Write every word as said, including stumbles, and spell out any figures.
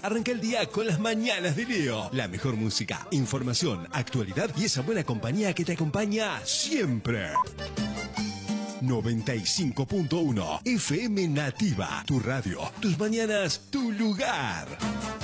Arranca el día con las mañanas de Leo. La mejor música, información, actualidad y esa buena compañía que te acompaña siempre. noventa y cinco punto uno F M Nativa. Tu radio, tus mañanas, tu lugar.